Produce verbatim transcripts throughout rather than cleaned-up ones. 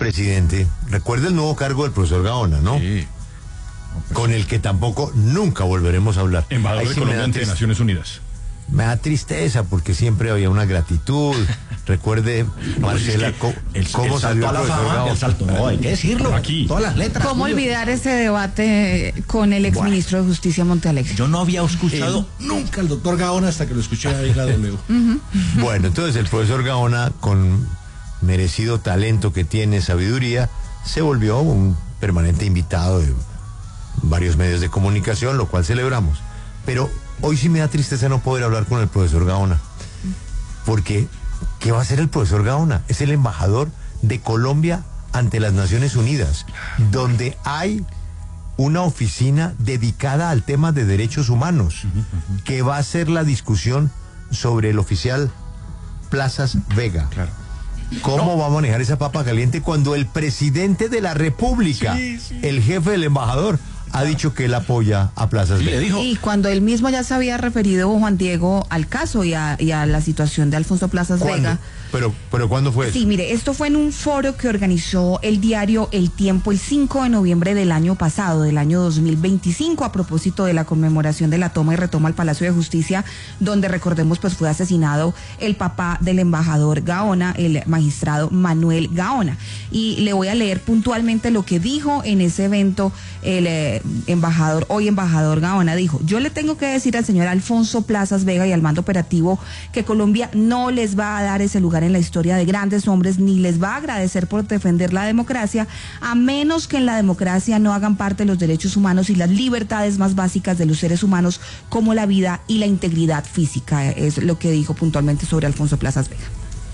presidente, recuerda el nuevo cargo del profesor Gaona, ¿no? Sí. Con el que tampoco nunca volveremos a hablar. Embajador Ahí de sí Colombia me da ante tris- Naciones Unidas. Me da tristeza porque siempre había una gratitud. Recuerde, Marcela, es que co- el, cómo el salió salto a el la profesor fama, Gaona. el salto, no, hay que decirlo. Aquí. Todas las letras. ¿Cómo Julio. olvidar ese debate con el exministro de Justicia Montealegre? Yo no había escuchado nunca al doctor Gaona hasta que lo escuché ahí en la W. Bueno, entonces el profesor Gaona, con merecido talento que tiene, sabiduría, se volvió un permanente invitado de varios medios de comunicación, lo cual celebramos. Pero hoy sí me da tristeza no poder hablar con el profesor Gaona, porque ¿qué va a hacer el profesor Gaona? Es el embajador de Colombia ante las Naciones Unidas, donde hay una oficina dedicada al tema de derechos humanos, que va a hacer la discusión sobre el oficial Plazas Vega. Claro. ¿Cómo va a manejar esa papa caliente cuando el presidente de la República, Sí, sí. el jefe del embajador, ha dicho que él apoya a Plazas Y Vega? le dijo, Y cuando él mismo ya se había referido, Juan Diego, al caso y a, y a la situación de Alfonso Plazas ¿Cuándo? Vega. Pero, pero ¿cuándo fue eso? Sí, mire, esto fue en un foro que organizó el diario El Tiempo el cinco de noviembre del año pasado, del año dos mil veinticinco, a propósito de la conmemoración de la toma y retoma al Palacio de Justicia, donde, recordemos, pues fue asesinado el papá del embajador Gaona, el magistrado Manuel Gaona. Y le voy a leer puntualmente lo que dijo en ese evento el eh, embajador, hoy embajador Gaona. Dijo: yo le tengo que decir al señor Alfonso Plazas Vega y al mando operativo que Colombia no les va a dar ese lugar en la historia de grandes hombres, ni les va a agradecer por defender la democracia, a menos que en la democracia no hagan parte los derechos humanos y las libertades más básicas de los seres humanos, como la vida y la integridad física. Es lo que dijo puntualmente sobre Alfonso Plazas Vega.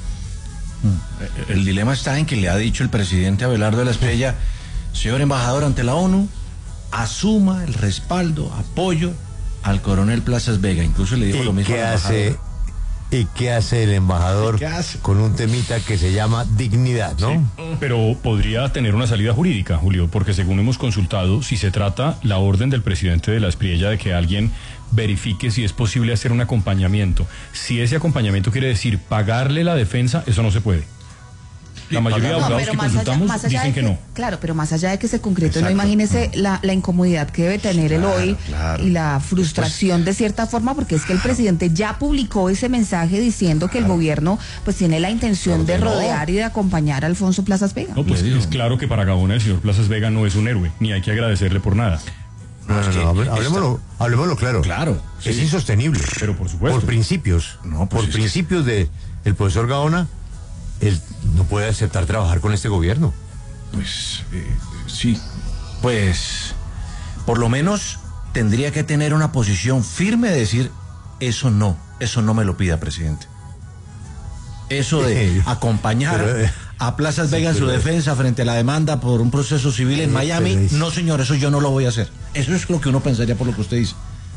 el dilema está en que le ha dicho el presidente Abelardo de la Espriella: señor embajador ante la ONU, asuma el respaldo, apoyo al coronel Plazas Vega. Incluso le dijo lo ¿Y mismo qué al hace, embajador. ¿Y qué hace el embajador ¿Qué hace? con un temita que se llama dignidad, no? Sí, pero podría tener una salida jurídica, Julio, porque según hemos consultado, si se trata la orden del presidente de la Espriella de que alguien verifique si es posible hacer un acompañamiento, si ese acompañamiento quiere decir pagarle la defensa, eso no se puede. La mayoría de No, abogados pero que más allá, consultamos más allá dicen de que no. Claro, pero más allá de que se concrete, no Exacto. imagínese la, la incomodidad que debe tener el Claro, hoy claro. y la frustración de cierta forma, porque es que el presidente ya publicó ese mensaje diciendo que el gobierno pues tiene la intención de Ordenó. rodear y de acompañar a Alfonso Plazas Vega. No, pues Le digo. es claro que para Gaona el señor Plazas Vega no es un héroe, ni hay que agradecerle por nada. No, no, es que no, hable- esta- hablemoslo, hablemoslo claro. Claro, Es sí. insostenible. Pero por supuesto. Por principios. No, pues por es que- principios de el profesor Gaona, él no puede aceptar trabajar con este gobierno. Pues eh, sí, pues por lo menos tendría que tener una posición firme de decir: eso no, eso no me lo pida, presidente. Eso de acompañar Pero, eh, a Plazas Vega en su pero- defensa frente a la demanda por un proceso civil en Eh, Miami, pero es- no señor, eso yo no lo voy a hacer. Eso es lo que uno pensaría por lo que usted dice.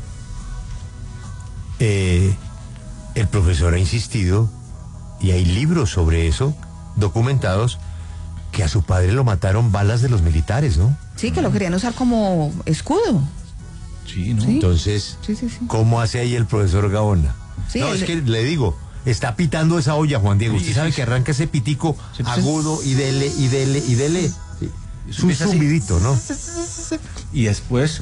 Eh, el profesor ha insistido, y hay libros sobre eso, documentados, que a su padre lo mataron balas de los militares, ¿no? Sí, que lo querían usar como escudo. Sí, ¿no? Sí. Entonces, Sí, sí, sí. ¿cómo hace ahí el profesor Gaona? Sí, no, el- es que le digo, está pitando esa olla, Juan Diego. Sí, Usted sí, sabe sí. que arranca ese pitico Sí, pues, agudo y dele, y dele, y dele. Sí. Es un Empieza así. zumbidito, ¿no? Y después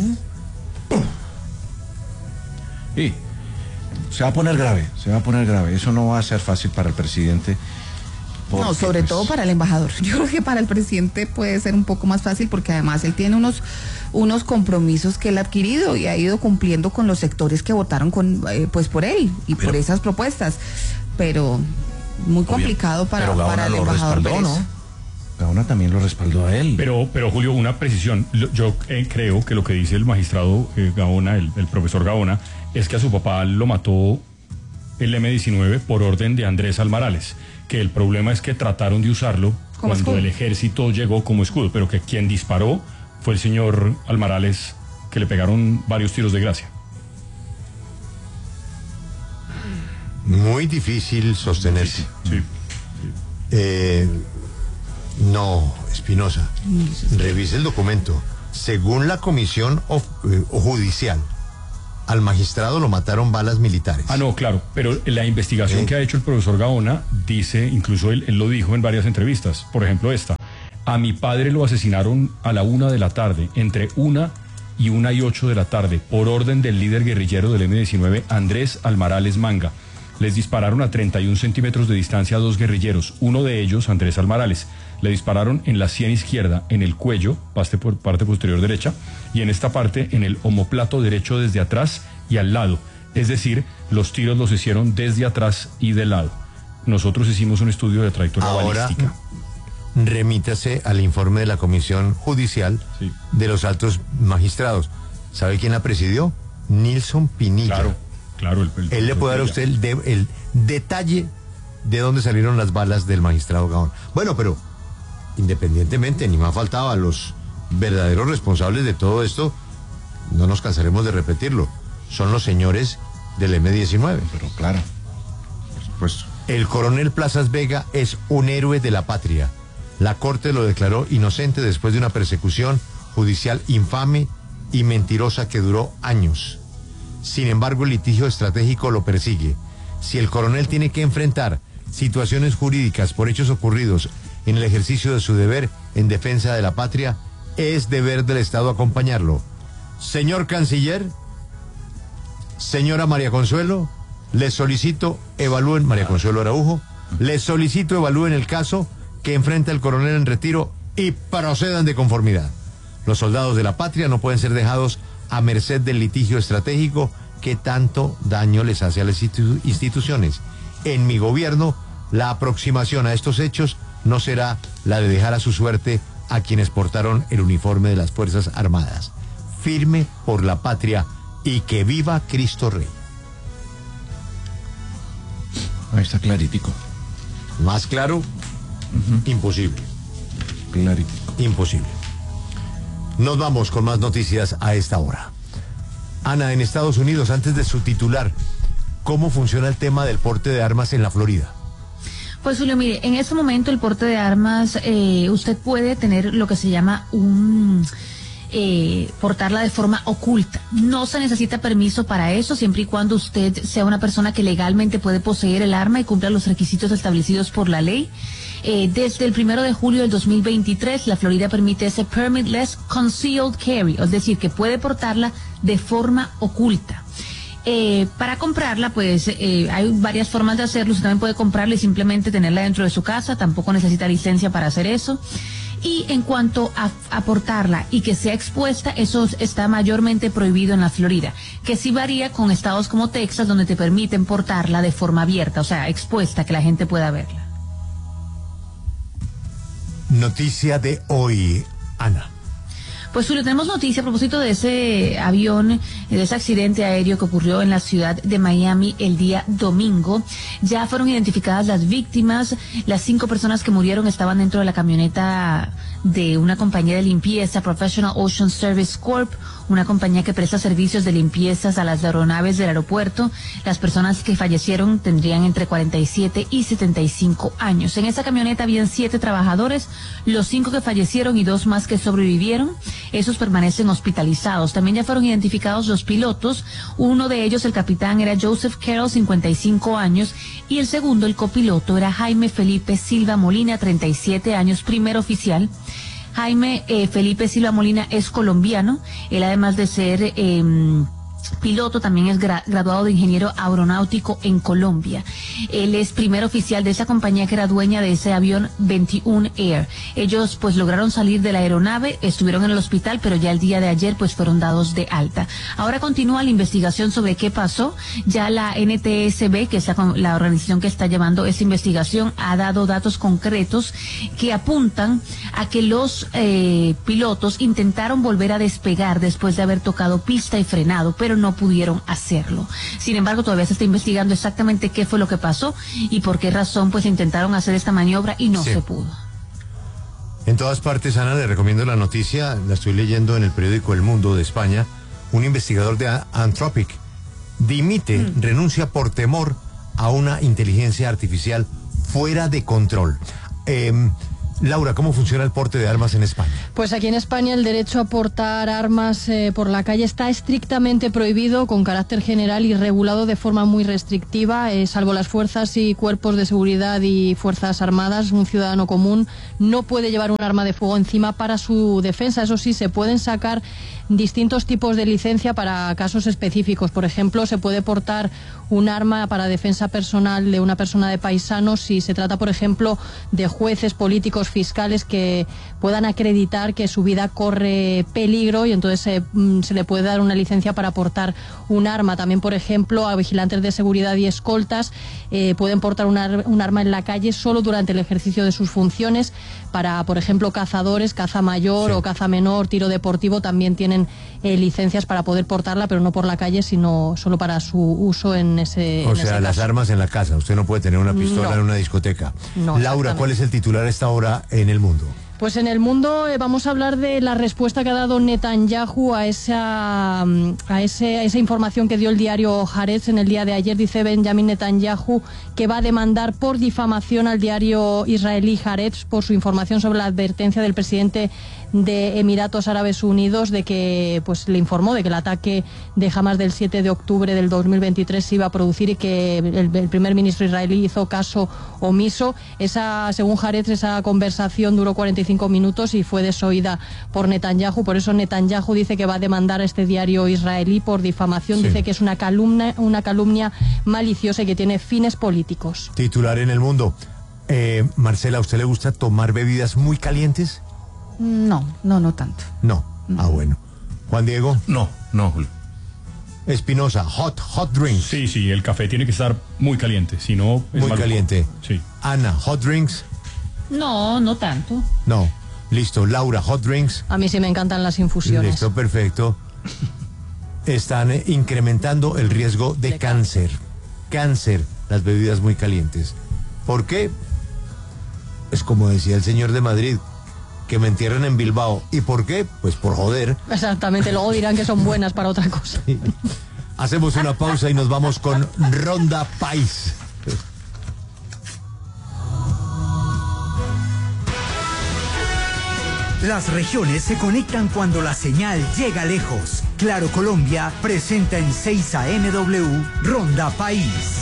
y se va a poner grave, se va a poner grave. Eso no va a ser fácil para el presidente. No, porque, sobre pues, todo para el embajador. Yo creo que para el presidente puede ser un poco más fácil porque además él tiene unos unos compromisos que él ha adquirido y ha ido cumpliendo con los sectores que votaron con eh, pues por él y Pero- por esas propuestas. Pero muy complicado para, pero Gaona para el lo embajador respaldó, Pérez. ¿no? Gaona también lo respaldó a él. Pero, pero Julio, una precisión. Lo- Yo eh, creo que lo que dice el magistrado eh, Gaona, el, el profesor Gaona, es que a su papá lo mató el eme diecinueve por orden de Andrés Almarales, que el problema es que trataron de usarlo Como cuando escudo. el ejército llegó como escudo, pero que quien disparó fue el señor Almarales, que le pegaron varios tiros de gracia. Muy difícil sostenerse. Sí. Eh, no, Espinosa, revise el documento. Según la comisión of- eh, judicial, al magistrado lo mataron balas militares. Ah, no, claro, pero la investigación Sí. que ha hecho el profesor Gaona dice, incluso él, él lo dijo en varias entrevistas, por ejemplo esta, A mi padre lo asesinaron a la una de la tarde, entre una y una y ocho de la tarde, por orden del líder guerrillero del eme diecinueve, Andrés Almarales Manga. Les dispararon a treinta y un centímetros de distancia a dos guerrilleros. Uno de ellos, Andrés Almarales, le dispararon en la sien izquierda, en el cuello, parte, por, parte posterior derecha, y en esta parte, en el omóplato derecho desde atrás y al lado. Es decir, los tiros los hicieron desde atrás y de lado. Nosotros hicimos un estudio de trayectoria Ahora, balística. Remítase al informe de la Comisión Judicial Sí. de los altos magistrados. ¿Sabe quién la presidió? Nilson Pinilla. Claro, claro. El, el, Él le puede dar a usted el, de, el detalle de dónde salieron las balas del magistrado Gaón. Bueno, pero independientemente, ni más faltaba, los verdaderos responsables de todo esto, no nos cansaremos de repetirlo, son los señores del eme diecinueve. Pero claro, por supuesto. El coronel Plazas Vega es un héroe de la patria. La Corte lo declaró inocente después de una persecución judicial infame y mentirosa que duró años. Sin embargo, el litigio estratégico lo persigue. Si el coronel tiene que enfrentar situaciones jurídicas por hechos ocurridos en el ejercicio de su deber en defensa de la patria, es deber del Estado acompañarlo. Señor canciller, señora María Consuelo, les solicito evalúen, María Consuelo Araujo, les solicito evalúen el caso que enfrenta el coronel en retiro y procedan de conformidad. Los soldados de la patria no pueden ser dejados a merced del litigio estratégico que tanto daño les hace a las institu- instituciones. En mi gobierno, la aproximación a estos hechos no será la de dejar a su suerte a quienes portaron el uniforme de las Fuerzas Armadas. Firme por la patria y que viva Cristo Rey. Ahí está claritico. Más claro, uh-huh. Imposible. Claritico. Imposible. Nos vamos con más noticias a esta hora. Ana, en Estados Unidos, antes de su titular, ¿cómo funciona el tema del porte de armas en la Florida? Pues Julio, mire, en este momento el porte de armas, eh, usted puede tener lo que se llama un... Eh, portarla de forma oculta. No se necesita permiso para eso, siempre y cuando usted sea una persona que legalmente puede poseer el arma y cumpla los requisitos establecidos por la ley. Eh, desde el primero de julio del dos mil veintitrés, la Florida permite ese permitless concealed carry, es decir, que puede portarla de forma oculta. Eh, para comprarla, pues eh, hay varias formas de hacerlo. Usted también puede comprarla y simplemente tenerla dentro de su casa, tampoco necesita licencia para hacer eso. Y en cuanto a, a portarla y que sea expuesta, eso está mayormente prohibido en la Florida, que sí varía con estados como Texas, donde te permiten portarla de forma abierta, o sea, expuesta, que la gente pueda verla. Noticia de hoy, Ana. Pues Julio, tenemos noticia a propósito de ese avión, de ese accidente aéreo que ocurrió en la ciudad de Miami el día domingo. Ya fueron identificadas las víctimas. Las cinco personas que murieron estaban dentro de la camioneta de una compañía de limpieza, Professional Ocean Service Corp, una compañía que presta servicios de limpiezas a las aeronaves del aeropuerto. Las personas que fallecieron tendrían entre cuarenta y siete y setenta y cinco años. En esa camioneta habían siete trabajadores, los cinco que fallecieron y dos más que sobrevivieron. Esos permanecen hospitalizados. También ya fueron identificados los pilotos. Uno de ellos, el capitán, era Joseph Carroll, cincuenta y cinco años, y el segundo, el copiloto, era Jaime Felipe Silva Molina, treinta y siete años, primer oficial. Jaime eh, Felipe Silva Molina es colombiano. Él, además de ser eh, piloto, también es gra graduado de ingeniero aeronáutico en Colombia. Él es primer oficial de esa compañía que era dueña de ese avión veintiuno Air. Ellos pues lograron salir de la aeronave, estuvieron en el hospital, pero ya el día de ayer pues fueron dados de alta. Ahora continúa la investigación sobre qué pasó. Ya la N T S B, que es la, la organización que está llevando esa investigación, ha dado datos concretos que apuntan a que los eh, pilotos intentaron volver a despegar después de haber tocado pista y frenado, pero no pudieron hacerlo. Sin embargo, todavía se está investigando exactamente qué fue lo que pasó y por qué razón pues intentaron hacer esta maniobra y no sí. se pudo. En todas partes, Ana, le recomiendo la noticia, la estoy leyendo en el periódico El Mundo de España. Un investigador de Anthropic dimite, mm. renuncia por temor a una inteligencia artificial fuera de control. Eh, Laura, ¿cómo funciona el porte de armas en España? Pues aquí en España el derecho a portar armas eh, por la calle está estrictamente prohibido, con carácter general y regulado de forma muy restrictiva, eh, salvo las fuerzas y cuerpos de seguridad y fuerzas armadas. Un ciudadano común no puede llevar un arma de fuego encima para su defensa. Eso sí, se pueden sacar distintos tipos de licencia para casos específicos. Por ejemplo, se puede portar un arma para defensa personal de una persona de paisanos si se trata, por ejemplo, de jueces, políticos, fiscales que puedan acreditar que su vida corre peligro, y entonces se, se le puede dar una licencia para portar un arma. También, por ejemplo, a vigilantes de seguridad y escoltas eh, pueden portar un, ar un arma en la calle solo durante el ejercicio de sus funciones. Para, por ejemplo, cazadores, caza mayor sí. o caza menor, tiro deportivo, también tienen eh, licencias para poder portarla, pero no por la calle, sino solo para su uso en ese O en sea, ese las caso. armas en la casa. Usted no puede tener una pistola No. en una discoteca. No, Laura, ¿cuál es el titular a esta hora en el mundo? Pues en el mundo eh, vamos a hablar de la respuesta que ha dado Netanyahu a esa, a, ese, a esa información que dio el diario Haaretz en el día de ayer. Dice Benjamin Netanyahu que va a demandar por difamación al diario israelí Haaretz por su información sobre la advertencia del presidente de Emiratos Árabes Unidos de que pues le informó de que el ataque de Hamas del siete de octubre del dos mil veintitrés se iba a producir y que el, el primer ministro israelí hizo caso omiso. Esa, según Haaretz, esa conversación duró cuarenta y cinco minutos y fue desoída por Netanyahu. Por eso Netanyahu dice que va a demandar a este diario israelí por difamación. Sí. Dice que es una calumnia, una calumnia maliciosa y que tiene fines políticos. Titular en el mundo. Eh, Marcela, ¿a usted le gusta tomar bebidas muy calientes? No, no, no tanto. No. no. Ah, bueno. Juan Diego. No, no, Julio. Espinosa, hot, hot drinks. Sí, sí, el café tiene que estar muy caliente, si no es muy maluco. caliente. Sí. Ana, hot drinks. No, no tanto. No. Listo. Laura, hot drinks. A mí sí me encantan las infusiones. Listo, perfecto. Están eh, incrementando el riesgo de, de cáncer. Cáncer, las bebidas muy calientes. ¿Por qué? Es como decía el señor de Madrid, que me entierren en Bilbao. ¿Y por qué? Pues por joder. Exactamente, luego dirán que son buenas para otra cosa. Sí. Hacemos una pausa y nos vamos con Ronda País. Las regiones se conectan cuando la señal llega lejos. Claro Colombia presenta en seis A M W Ronda País.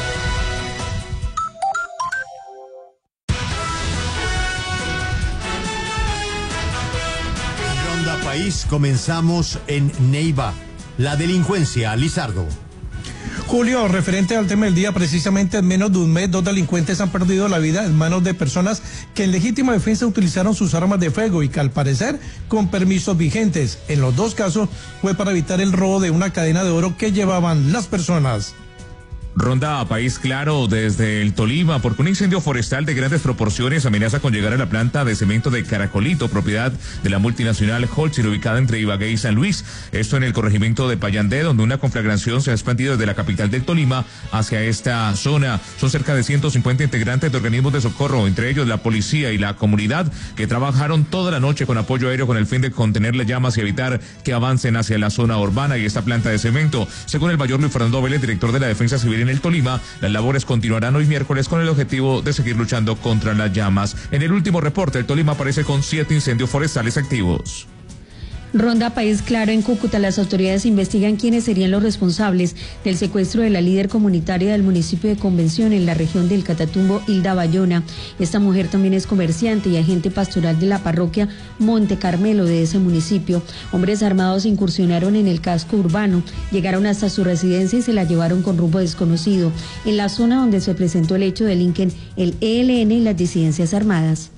Ronda País, comenzamos en Neiva. La delincuencia, Lizardo. Julio, referente al tema del día, precisamente en menos de un mes, dos delincuentes han perdido la vida en manos de personas que en legítima defensa utilizaron sus armas de fuego y que al parecer con permisos vigentes. En los dos casos fue para evitar el robo de una cadena de oro que llevaban las personas. Ronda a País Claro desde el Tolima, porque un incendio forestal de grandes proporciones amenaza con llegar a la planta de cemento de Caracolito, propiedad de la multinacional Holcim, ubicada entre Ibagué y San Luis. Esto en el corregimiento de Payandé, donde una conflagración se ha expandido desde la capital del Tolima hacia esta zona. Son cerca de ciento cincuenta integrantes de organismos de socorro, entre ellos la policía y la comunidad, que trabajaron toda la noche con apoyo aéreo con el fin de contener las llamas y evitar que avancen hacia la zona urbana y esta planta de cemento. Según el mayor Luis Fernando Vélez, director de la Defensa Civil en el Tolima, las labores continuarán hoy miércoles con el objetivo de seguir luchando contra las llamas. En el último reporte, el Tolima aparece con siete incendios forestales activos. Ronda País Claro en Cúcuta. Las autoridades investigan quiénes serían los responsables del secuestro de la líder comunitaria del municipio de Convención en la región del Catatumbo, Hilda Bayona. Esta mujer también es comerciante y agente pastoral de la parroquia Monte Carmelo de ese municipio. Hombres armados incursionaron en el casco urbano, llegaron hasta su residencia y se la llevaron con rumbo desconocido. En la zona donde se presentó el hecho delinquen el E L N y las disidencias armadas.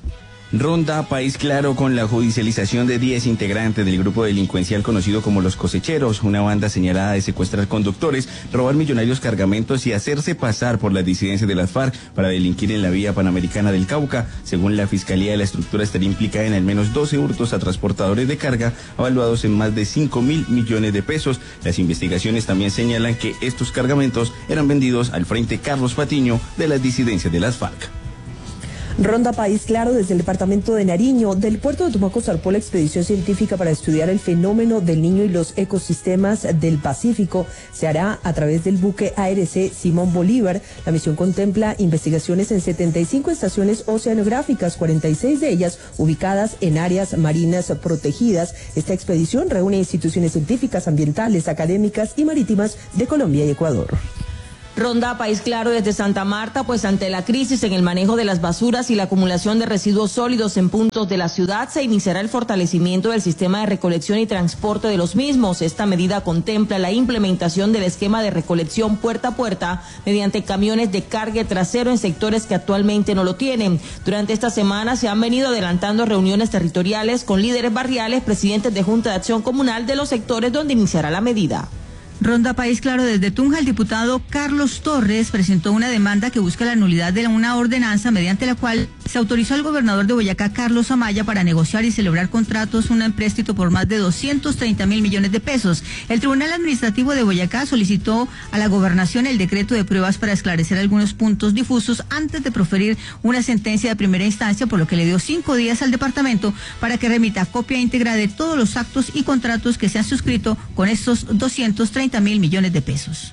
Ronda País Claro con la judicialización de diez integrantes del grupo delincuencial conocido como Los Cosecheros, una banda señalada de secuestrar conductores, robar millonarios cargamentos y hacerse pasar por las disidencias de las FARC para delinquir en la vía panamericana del Cauca. Según la Fiscalía, la estructura estaría implicada en al menos doce hurtos a transportadores de carga, evaluados en más de cinco mil millones de pesos. Las investigaciones también señalan que estos cargamentos eran vendidos al Frente Carlos Patiño de las disidencias de las FARC. Ronda País Claro desde el departamento de Nariño. Del puerto de Tumaco zarpó la expedición científica para estudiar el fenómeno del Niño y los ecosistemas del Pacífico. Se hará a través del buque A R C Simón Bolívar. La misión contempla investigaciones en setenta y cinco estaciones oceanográficas, cuarenta y seis de ellas ubicadas en áreas marinas protegidas. Esta expedición reúne instituciones científicas, ambientales, académicas y marítimas de Colombia y Ecuador. Ronda País Claro desde Santa Marta, pues ante la crisis en el manejo de las basuras y la acumulación de residuos sólidos en puntos de la ciudad, se iniciará el fortalecimiento del sistema de recolección y transporte de los mismos. Esta medida contempla la implementación del esquema de recolección puerta a puerta mediante camiones de cargue trasero en sectores que actualmente no lo tienen. Durante esta semana se han venido adelantando reuniones territoriales con líderes barriales, presidentes de Junta de Acción Comunal de los sectores donde iniciará la medida. Ronda País Claro desde Tunja, el diputado Carlos Torres presentó una demanda que busca la nulidad de una ordenanza mediante la cual se autorizó al gobernador de Boyacá, Carlos Amaya, para negociar y celebrar contratos, un empréstito por más de doscientos treinta mil millones de pesos. El Tribunal Administrativo de Boyacá solicitó a la gobernación el decreto de pruebas para esclarecer algunos puntos difusos antes de proferir una sentencia de primera instancia, por lo que le dio cinco días al departamento para que remita copia íntegra de todos los actos y contratos que se han suscrito con estos doscientos treinta mil millones de pesos.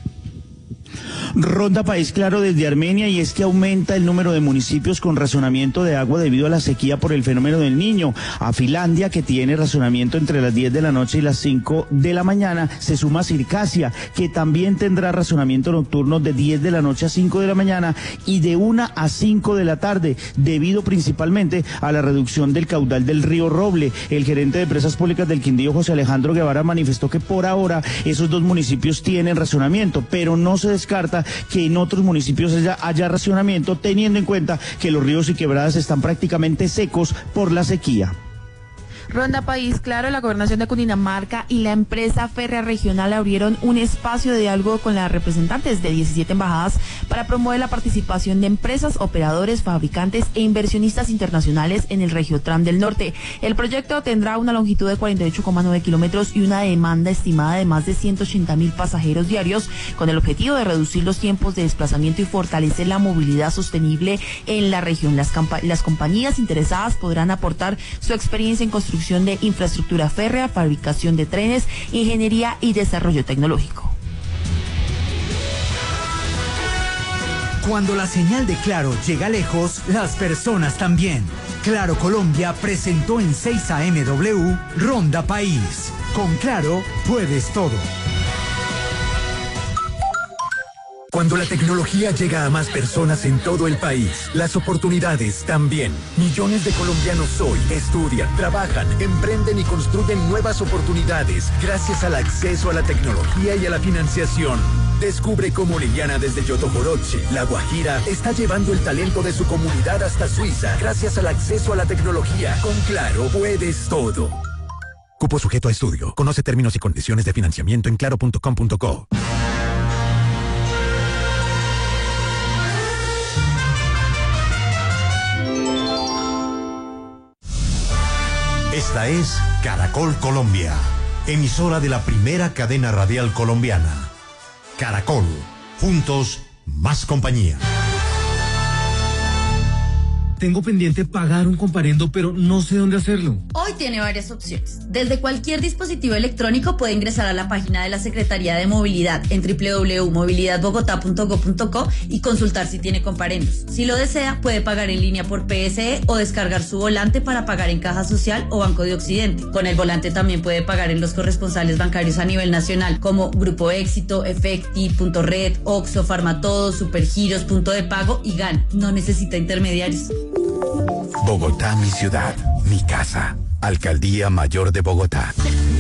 Ronda País Claro desde Armenia, y es que aumenta el número de municipios con racionamiento de agua debido a la sequía por el fenómeno del Niño. A Finlandia, que tiene racionamiento entre las diez de la noche y las cinco de la mañana, se suma Circasia, que también tendrá racionamiento nocturno de diez de la noche a cinco de la mañana y de una a cinco de la tarde, debido principalmente a la reducción del caudal del río Roble. El gerente de Empresas Públicas del Quindío, José Alejandro Guevara, manifestó que por ahora esos dos municipios tienen racionamiento, pero no se descarta que en otros municipios haya, haya racionamiento, teniendo en cuenta que los ríos y quebradas están prácticamente secos por la sequía. Ronda País Claro, la Gobernación de Cundinamarca y la empresa férrea regional abrieron un espacio de diálogo con las representantes de diecisiete embajadas para promover la participación de empresas, operadores, fabricantes e inversionistas internacionales en el Regiotram del Norte. El proyecto tendrá una longitud de cuarenta y ocho coma nueve kilómetros y una demanda estimada de más de ciento ochenta mil pasajeros diarios, con el objetivo de reducir los tiempos de desplazamiento y fortalecer la movilidad sostenible en la región. Las, las compañías interesadas podrán aportar su experiencia en construcción de infraestructura férrea, fabricación de trenes, ingeniería y desarrollo tecnológico. Cuando la señal de Claro llega lejos, las personas también. Claro Colombia presentó en seis A M W Ronda País. Con Claro puedes todo. Cuando la tecnología llega a más personas en todo el país, las oportunidades también. Millones de colombianos hoy estudian, trabajan, emprenden y construyen nuevas oportunidades gracias al acceso a la tecnología y a la financiación. Descubre cómo Liliana desde Yotojoroche, La Guajira, está llevando el talento de su comunidad hasta Suiza gracias al acceso a la tecnología. Con Claro puedes todo. Cupo sujeto a estudio. Conoce términos y condiciones de financiamiento en claro punto com punto co. Esta es Caracol Colombia, emisora de la primera cadena radial colombiana. Caracol, juntos, más compañía. Tengo pendiente pagar un comparendo, pero no sé dónde hacerlo. Hoy tiene varias opciones. Desde cualquier dispositivo electrónico puede ingresar a la página de la Secretaría de Movilidad en doble u doble u doble u punto movilidad bogotá punto go punto co y consultar si tiene comparendos. Si lo desea, puede pagar en línea por P S E o descargar su volante para pagar en Caja Social o Banco de Occidente. Con el volante también puede pagar en los corresponsales bancarios a nivel nacional como Grupo Éxito, Efecti, Punto Red, Oxxo, Farmatodo, Supergiros, Punto de Pago y GAN. No necesita intermediarios. Bogotá, mi ciudad, mi casa. Alcaldía Mayor de Bogotá.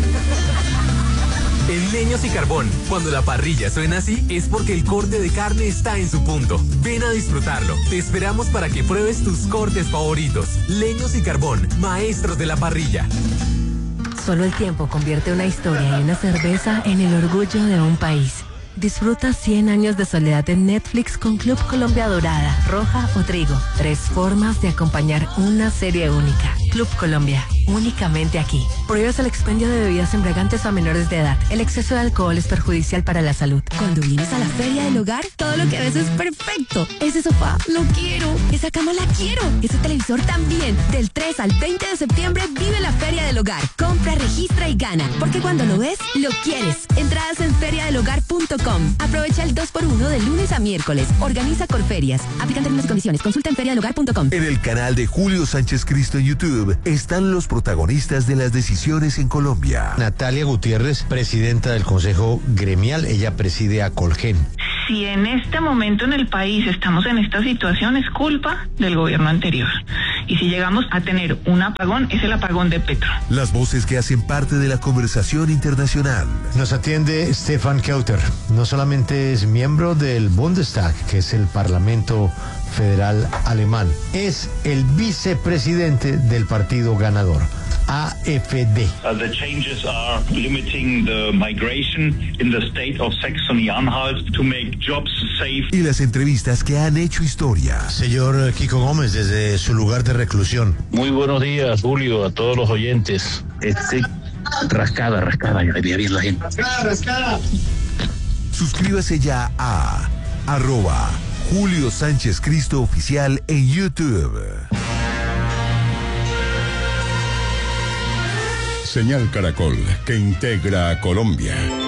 En Leños y Carbón, cuando la parrilla suena así, es porque el corte de carne está en su punto. Ven a disfrutarlo. Te esperamos para que pruebes tus cortes favoritos. Leños y Carbón, maestros de la parrilla. Solo el tiempo convierte una historia y una cerveza en el orgullo de un país. Disfruta cien años de soledad en Netflix con Club Colombia Dorada, Roja o Trigo. Tres formas de acompañar una serie única. Club Colombia, únicamente aquí. Prohíbes el expendio de bebidas embriagantes a menores de edad. El exceso de alcohol es perjudicial para la salud. Cuando vienes a la feria del hogar, todo lo que ves es perfecto. Ese sofá, lo quiero. Esa cama, la quiero. Ese televisor también. Del tres al veinte de septiembre, vive la feria del hogar. Compra, registra y gana. Porque cuando lo ves, lo quieres. Entradas en feria del hogar punto com. Aprovecha el dos por uno de lunes a miércoles. Organiza Corferias. Aplican términos y condiciones. Consulta en feria del hogar punto com. En el canal de Julio Sánchez Cristo en YouTube están los protagonistas de las decisiones en Colombia. Natalia Gutiérrez, presidenta del Consejo Gremial, ella preside a Colgen. Si en este momento en el país estamos en esta situación, es culpa del gobierno anterior. Y si llegamos a tener un apagón, es el apagón de Petro. Las voces que hacen parte de la conversación internacional. Nos atiende Stefan Kauter. No solamente es miembro del Bundestag, que es el Parlamento Federal Alemán, es el vicepresidente del partido ganador, A F D. Uh, the changes are limiting the migration in the state of Saxony-Anhalt to make jobs safe. Y las entrevistas que han hecho historia. Señor Kiko Gómez, desde su lugar de reclusión. Muy buenos días, Julio, a todos los oyentes. Este, rascada, rascada, ya veía bien la gente. Rascada, rascada. Suscríbase ya a arroba Julio Sánchez Cristo Oficial en YouTube. Señal Caracol, que integra a Colombia.